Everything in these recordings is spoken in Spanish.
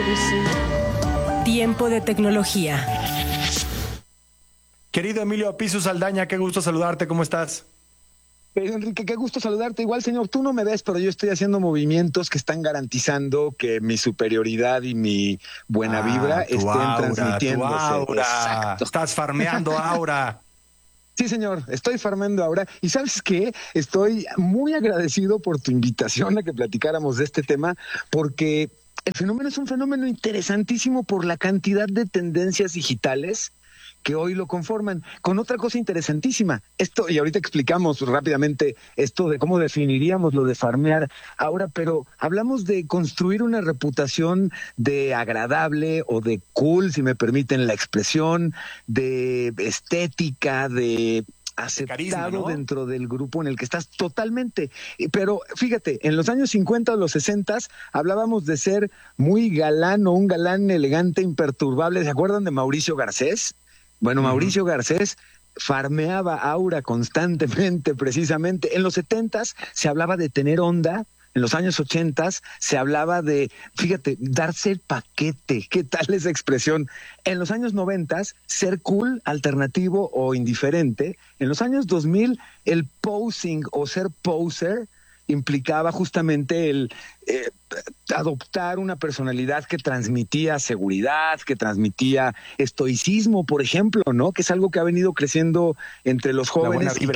Tiempo de tecnología. Querido Emilio Apizu Saldaña, qué gusto saludarte, ¿cómo estás? Enrique, qué gusto saludarte. Igual, señor, tú no me ves, pero yo estoy haciendo movimientos que están garantizando que mi superioridad y mi buena vibra estén transmitiéndose. Tu aura. Exacto. Estás farmeando aura. Sí, señor, estoy farmando ahora. Y ¿sabes qué? Estoy muy agradecido por tu invitación a que platicáramos de este tema, porque el fenómeno es un fenómeno interesantísimo por la cantidad de tendencias digitales que hoy lo conforman, con otra cosa interesantísima. Esto, y ahorita explicamos rápidamente esto de cómo definiríamos lo de farmear ahora, pero hablamos de construir una reputación de agradable o de cool, si me permiten la expresión, de estética, de aceptado carisma, ¿no? Dentro del grupo en el que estás totalmente. Pero fíjate, en los años 50 o los 60 hablábamos de ser muy galán o un galán elegante, imperturbable. ¿Se acuerdan de Mauricio Garcés? Bueno, Mauricio Garcés farmeaba aura constantemente, precisamente. En los 70s se hablaba de tener onda. En los años 80s se hablaba de, fíjate, darse el paquete. ¿Qué tal esa expresión? En los años 90s, ser cool, alternativo o indiferente. En los años 2000, el posing o ser poser implicaba justamente el adoptar una personalidad que transmitía seguridad, que transmitía estoicismo, por ejemplo, ¿no? Que es algo que ha venido creciendo entre los jóvenes y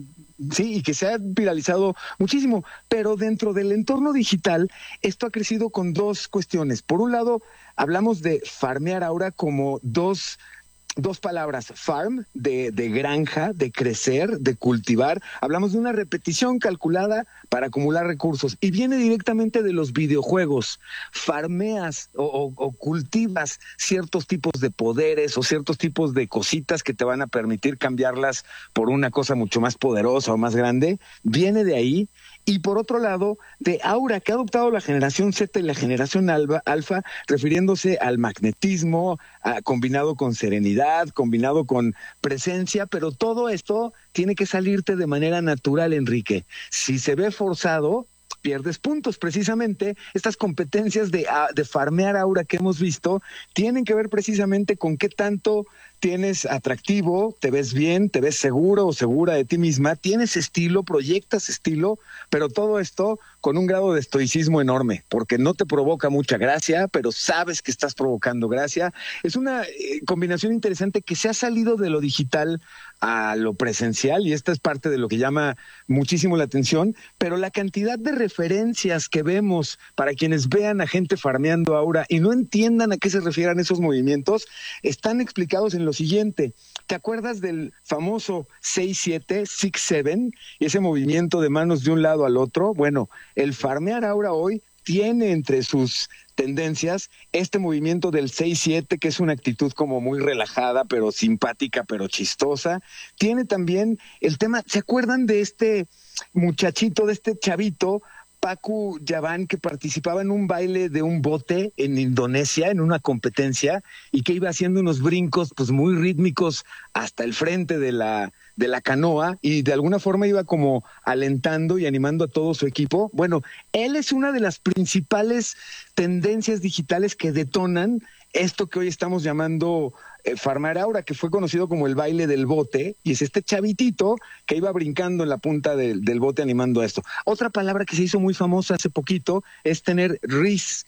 que se ha viralizado muchísimo. Pero dentro del entorno digital, esto ha crecido con dos cuestiones. Por un lado, hablamos de farmear ahora como dos palabras: farm, de granja, de crecer, de cultivar. Hablamos de una repetición calculada para acumular recursos y viene directamente de los videojuegos. Farmeas o cultivas ciertos tipos de poderes o ciertos tipos de cositas que te van a permitir cambiarlas por una cosa mucho más poderosa o más grande. Viene de ahí. Y por otro lado, de aura, que ha adoptado la generación Z y la generación alfa, refiriéndose al magnetismo, combinado con serenidad, combinado con presencia, pero todo esto tiene que salirte de manera natural, Enrique. Si se ve forzado, pierdes puntos. Precisamente estas competencias de farmear aura que hemos visto tienen que ver precisamente con qué tanto tienes atractivo, te ves bien, te ves seguro o segura de ti misma, tienes estilo, proyectas estilo, pero todo esto con un grado de estoicismo enorme, porque no te provoca mucha gracia, pero sabes que estás provocando gracia. Es una combinación interesante que se ha salido de lo digital a lo presencial, y esta es parte de lo que llama muchísimo la atención, pero la cantidad de referencias que vemos para quienes vean a gente farmeando aura y no entiendan a qué se refieran esos movimientos, están explicados en lo siguiente. ¿Te acuerdas del famoso 6-7, 6-7, y ese movimiento de manos de un lado al otro? Bueno, el farmear aura hoy tiene entre sus tendencias este movimiento del 6-7, que es una actitud como muy relajada, pero simpática, pero chistosa. Tiene también el tema, ¿se acuerdan de este muchachito, de este chavito, Paku Yavan, que participaba en un baile de un bote en Indonesia, en una competencia, y que iba haciendo unos brincos pues muy rítmicos hasta el frente de la canoa, y de alguna forma iba como alentando y animando a todo su equipo? Bueno, él es una de las principales tendencias digitales que detonan esto que hoy estamos llamando farmear aura, que fue conocido como el baile del bote, y es este chavitito que iba brincando en la punta del bote animando a esto. Otra palabra que se hizo muy famosa hace poquito es tener Riz,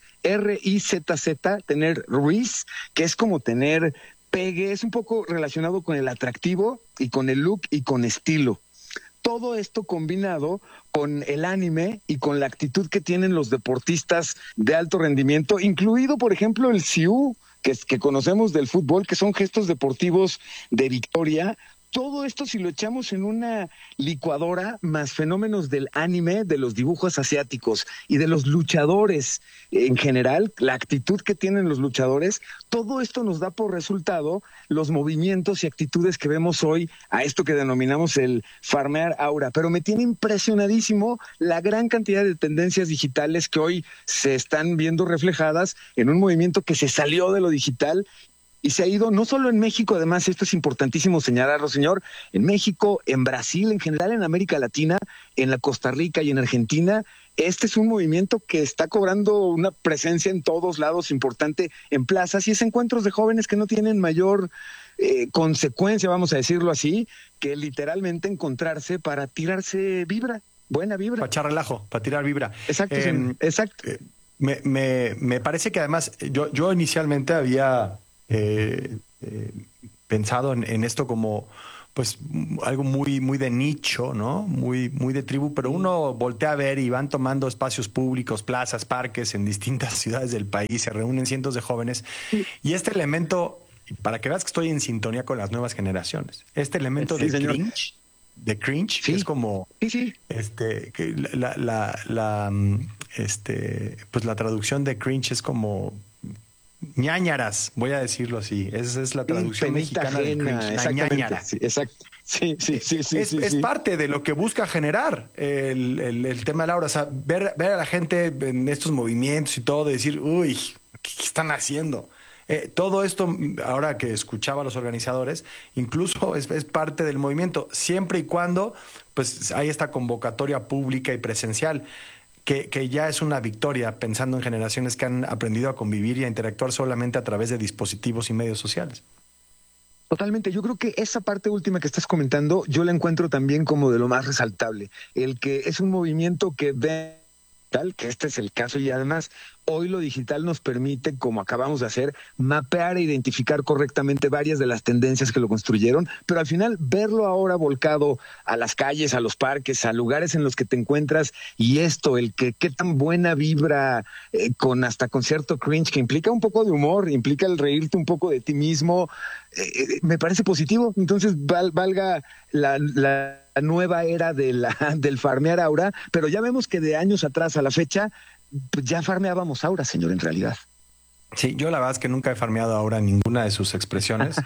R-I-Z-Z, tener Riz, que es como tener pegue, es un poco relacionado con el atractivo y con el look y con estilo. Todo esto combinado con el anime y con la actitud que tienen los deportistas de alto rendimiento, incluido, por ejemplo, el Siu, que conocemos del fútbol, que son gestos deportivos de victoria. Todo esto, si lo echamos en una licuadora, más fenómenos del anime, de los dibujos asiáticos y de los luchadores en general, la actitud que tienen los luchadores, todo esto nos da por resultado los movimientos y actitudes que vemos hoy a esto que denominamos el farmear aura. Pero me tiene impresionadísimo la gran cantidad de tendencias digitales que hoy se están viendo reflejadas en un movimiento que se salió de lo digital y se ha ido no solo en México. Además, esto es importantísimo señalarlo, señor, en México, en Brasil, en general en América Latina, en la Costa Rica y en Argentina, este es un movimiento que está cobrando una presencia en todos lados importante, en plazas, y es encuentros de jóvenes que no tienen mayor consecuencia, vamos a decirlo así, que literalmente encontrarse para tirarse vibra, buena vibra. Para echar relajo, para tirar vibra. Exacto, exacto. Me parece que además yo inicialmente había pensado en esto como pues algo muy de nicho, ¿no? Muy de tribu, pero uno voltea a ver y van tomando espacios públicos, plazas, parques en distintas ciudades del país, se reúnen cientos de jóvenes y este elemento, para que veas que estoy en sintonía con las nuevas generaciones, este elemento Sí, señor. de cringe, Sí. es como Sí. que pues la traducción de cringe es como ñáñaras, voy a decirlo así. Esa es la traducción Penita mexicana de ajena, cringe, la exactamente. ñáñara. Sí, exacto. Sí. Es parte de lo que busca generar el tema de Laura. O sea, ver a la gente en estos movimientos y todo, de decir, uy, ¿qué están haciendo? Todo esto, ahora que escuchaba a los organizadores, incluso es parte del movimiento, siempre y cuando pues hay esta convocatoria pública y presencial. Que ya es una victoria pensando en generaciones que han aprendido a convivir y a interactuar solamente a través de dispositivos y medios sociales. Totalmente, yo creo que esa parte última que estás comentando, yo la encuentro también como de lo más resaltable, el que es un movimiento que ve tal, que este es el caso, y además hoy lo digital nos permite, como acabamos de hacer, mapear e identificar correctamente varias de las tendencias que lo construyeron, pero al final verlo ahora volcado a las calles, a los parques, a lugares en los que te encuentras, y esto, el que qué tan buena vibra, hasta con cierto cringe, que implica un poco de humor, implica el reírte un poco de ti mismo, me parece positivo. Entonces valga la nueva era del farmear aura, pero ya vemos que de años atrás a la fecha pues ya farmeábamos aura, señor, en realidad. Sí, yo la verdad es que nunca he farmeado ahora ninguna de sus expresiones,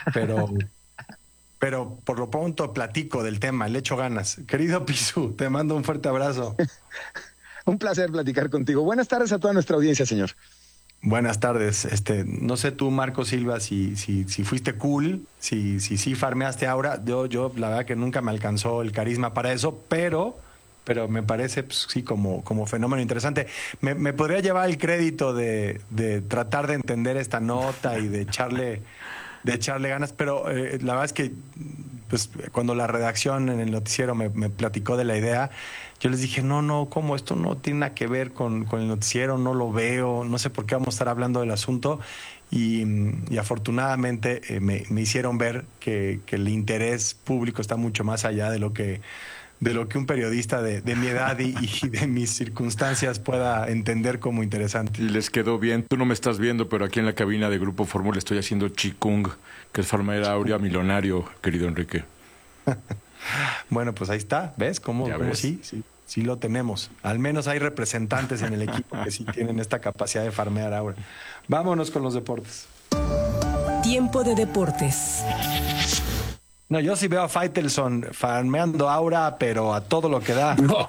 pero por lo pronto platico del tema, le echo ganas. Querido Pisu, te mando un fuerte abrazo. Un placer platicar contigo. Buenas tardes a toda nuestra audiencia, señor. Buenas tardes. No sé tú, Marco Silva, si fuiste cool, si farmeaste ahora. Yo la verdad que nunca me alcanzó el carisma para eso, pero me parece pues, sí como fenómeno interesante. Me podría llevar el crédito de tratar de entender esta nota y de echarle ganas, pero la verdad es que pues cuando la redacción en el noticiero me platicó de la idea, yo les dije, no, ¿cómo? Esto no tiene nada que ver con el noticiero, no lo veo, no sé por qué vamos a estar hablando del asunto. Y afortunadamente me hicieron ver que el interés público está mucho más allá de lo que un periodista de mi edad y de mis circunstancias pueda entender como interesante. Y les quedó bien. Tú no me estás viendo, pero aquí en la cabina de Grupo Fórmula estoy haciendo Chikung, que es farmear aurea millonario, querido Enrique. Bueno, pues ahí está. ¿Ves? ¿Cómo sí lo tenemos? Al menos hay representantes en el equipo que sí tienen esta capacidad de farmear aura. Vámonos con los deportes. Tiempo de deportes. No, yo sí veo a Faitelson farmeando aura, pero a todo lo que da. No.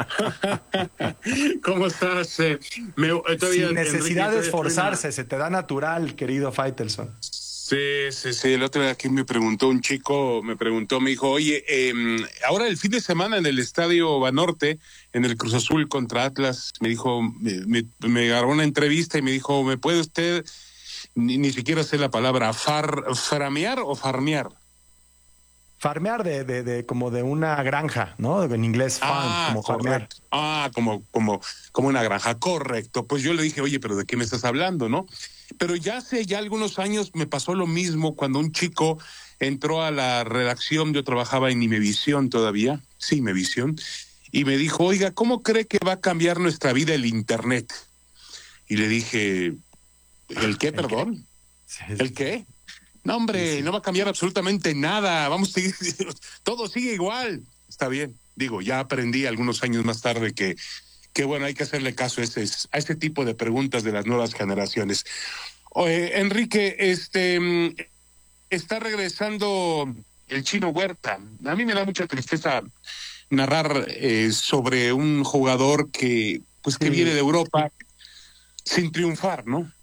¿Cómo estás? Sin necesidad de esforzarse, se te da natural, querido Faitelson. Sí. El otro día aquí me preguntó un chico, me dijo, oye, ahora el fin de semana en el Estadio Banorte, en el Cruz Azul contra Atlas, me dijo, me agarró una entrevista y me dijo, ¿me puede usted, ni siquiera sé la palabra, framear o farmear? Farmear de como de una granja, ¿no? En inglés farm, como farmear. Como una granja, correcto. Pues yo le dije, oye, pero ¿de qué me estás hablando, no? Pero ya hace algunos años me pasó lo mismo cuando un chico entró a la redacción, yo trabajaba en Imevisión todavía, sí, Imevisión, y me dijo, oiga, ¿cómo cree que va a cambiar nuestra vida el Internet? Y le dije, ¿el qué, perdón? ¿El qué? No, hombre, sí. No va a cambiar absolutamente nada. Vamos a seguir, todo sigue igual. Está bien. Digo, ya aprendí algunos años más tarde que bueno, hay que hacerle caso a ese tipo de preguntas de las nuevas generaciones. Enrique, está regresando el Chino Huerta. A mí me da mucha tristeza narrar sobre un jugador que viene de Europa sin triunfar, ¿no?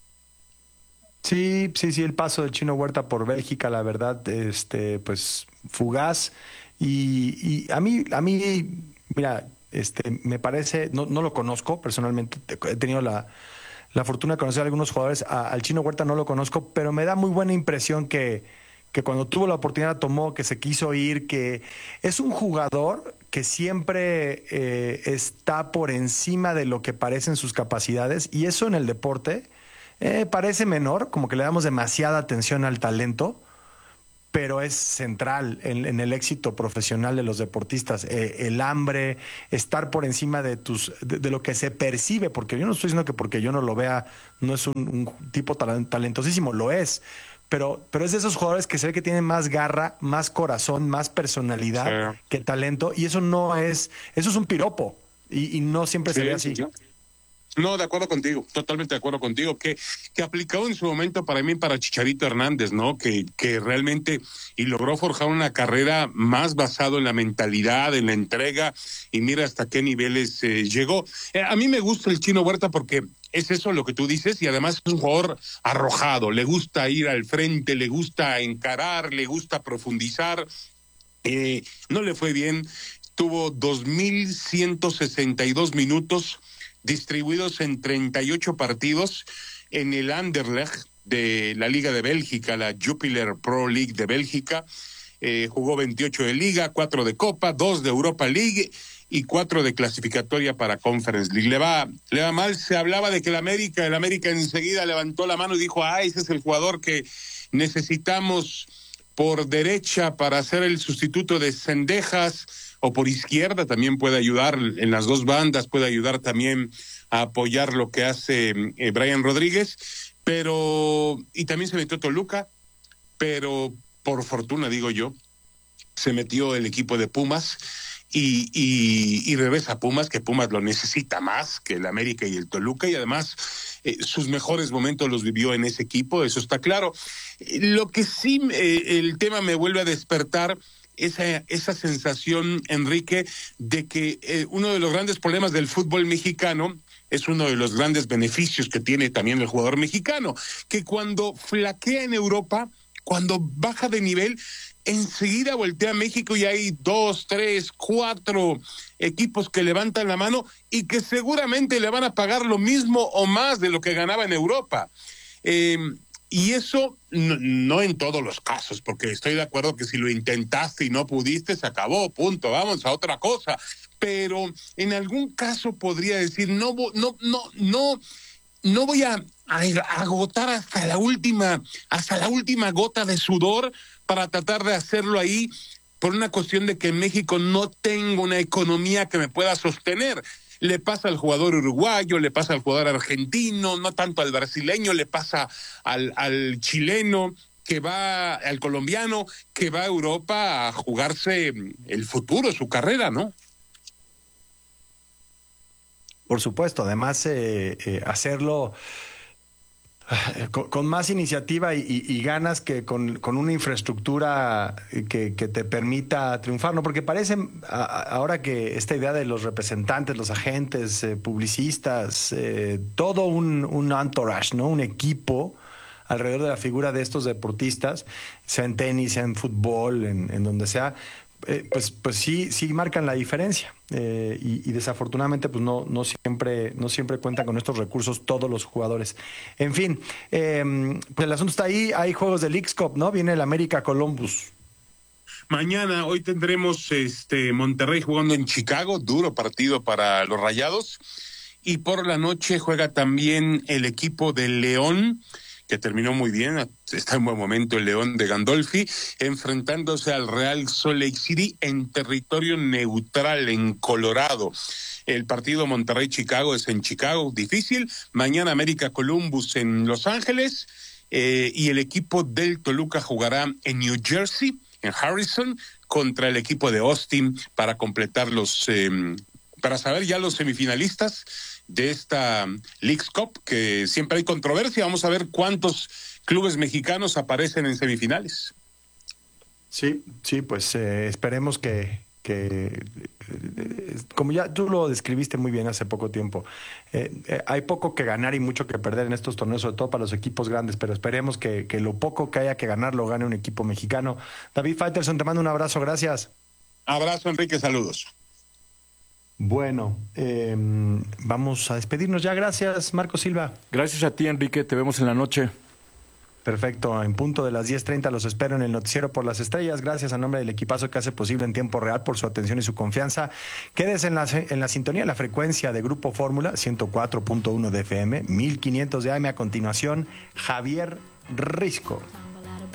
Sí, el paso del Chino Huerta por Bélgica, la verdad, pues fugaz. Y a mí, mira, Me parece, no lo conozco personalmente, he tenido la fortuna de conocer a algunos jugadores. Al Chino Huerta no lo conozco, pero me da muy buena impresión que cuando tuvo la oportunidad tomó, que se quiso ir, que es un jugador que siempre está por encima de lo que parecen sus capacidades, y eso en el deporte parece menor, como que le damos demasiada atención al talento, pero es central en el éxito profesional de los deportistas. El hambre, estar por encima de lo que se percibe, porque yo no estoy diciendo que porque yo no lo vea no es un tipo talentosísimo, lo es, pero es de esos jugadores que se ve que tienen más garra, más corazón, más personalidad que talento, y eso es un piropo, y no siempre se ve así. Sí. No, de acuerdo contigo, totalmente de acuerdo contigo, que aplicó en su momento para mí, para Chicharito Hernández, ¿no? Que realmente, y logró forjar una carrera más basado en la mentalidad, en la entrega, y mira hasta qué niveles llegó. A mí me gusta el Chino Huerta porque es eso lo que tú dices, y además es un jugador arrojado, le gusta ir al frente, le gusta encarar, le gusta profundizar. No le fue bien, tuvo 2.162 minutos distribuidos en 38 partidos en el Anderlecht de la Liga de Bélgica, la Jupiler Pro League de Bélgica. Jugó 28 de Liga, 4 de Copa, 2 de Europa League y 4 de clasificatoria para Conference League. Le va mal. Se hablaba de que el América enseguida levantó la mano y dijo, ese es el jugador que necesitamos por derecha para ser el sustituto de Cendejas, o por izquierda también puede ayudar en las dos bandas, puede ayudar también a apoyar lo que hace Brian Rodríguez, y también se metió Toluca, pero por fortuna, digo yo, se metió el equipo de Pumas y regresa a Pumas, que Pumas lo necesita más que el América y el Toluca, y además sus mejores momentos los vivió en ese equipo, eso está claro. Lo que sí el tema me vuelve a despertar esa sensación, Enrique, de que uno de los grandes problemas del fútbol mexicano es uno de los grandes beneficios que tiene también el jugador mexicano, que cuando flaquea en Europa, cuando baja de nivel, enseguida voltea a México y hay 2, 3, 4 equipos que levantan la mano y que seguramente le van a pagar lo mismo o más de lo que ganaba en Europa. Y eso no en todos los casos, porque estoy de acuerdo que si lo intentaste y no pudiste, se acabó, punto, vamos a otra cosa. Pero en algún caso podría decir, no voy a agotar hasta la última gota de sudor para tratar de hacerlo ahí, por una cuestión de que en México no tengo una economía que me pueda sostener. Le pasa al jugador uruguayo, le pasa al jugador argentino, no tanto al brasileño, le pasa al chileno, al colombiano, que va a Europa a jugarse el futuro, su carrera, ¿no? Por supuesto, además hacerlo con más iniciativa y ganas que con una infraestructura que te permita triunfar, ¿no? Porque parece ahora que esta idea de los representantes, los agentes, publicistas, todo un entourage, ¿no? Un equipo alrededor de la figura de estos deportistas, sea en tenis, sea en fútbol, en donde sea, pues sí marcan la diferencia, y desafortunadamente pues no siempre cuentan con estos recursos todos los jugadores. En fin, pues el asunto está ahí. Hay juegos de Leagues Cup, ¿no? Viene el América Columbus. Mañana, hoy tendremos Monterrey jugando en Chicago, duro partido para los Rayados, y por la noche juega también el equipo de León, que terminó muy bien, está en buen momento el León de Gandolfi, enfrentándose al Real Salt Lake City en territorio neutral, en Colorado. El partido Monterrey-Chicago es en Chicago, difícil. Mañana América Columbus en Los Ángeles, y el equipo del Toluca jugará en New Jersey, en Harrison, contra el equipo de Austin para completar para saber ya los semifinalistas de esta Leagues Cup, que siempre hay controversia. Vamos a ver cuántos clubes mexicanos aparecen en semifinales. Sí, pues esperemos que como ya tú lo describiste muy bien hace poco tiempo, hay poco que ganar y mucho que perder en estos torneos, sobre todo para los equipos grandes, pero esperemos que lo poco que haya que ganar lo gane un equipo mexicano. David Faitelson, te mando un abrazo, gracias. Abrazo, Enrique, saludos. Bueno, vamos a despedirnos ya. Gracias, Marco Silva. Gracias a ti, Enrique. Te vemos en la noche. Perfecto, en punto de las 10:30 los espero en el Noticiero por las Estrellas. Gracias a nombre del equipazo que hace posible en tiempo real por su atención y su confianza. Quédese en la sintonía, la frecuencia de Grupo Fórmula, 104.1 de FM, 1500 de AM. A continuación, Javier Risco.